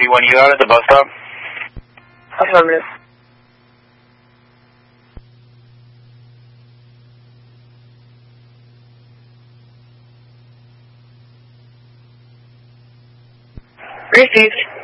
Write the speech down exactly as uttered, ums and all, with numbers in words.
thirty-one, you out at the bus stop? Affirmative. Received.